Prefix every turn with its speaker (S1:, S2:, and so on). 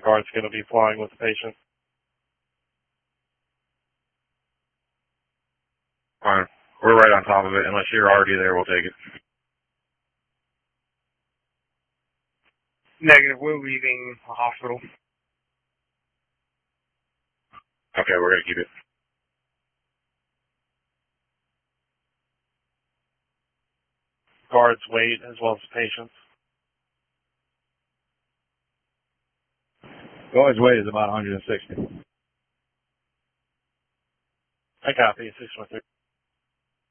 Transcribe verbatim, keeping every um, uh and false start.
S1: guard's going to be flying with the patient.
S2: Fine. We're right on top of it. Unless you're already there, we'll take it.
S3: Negative. We're leaving the hospital.
S2: Okay, we're going to keep it.
S1: Guards wait as well as patients.
S4: Guard's weight is about one hundred sixty.
S1: I copy. six one three.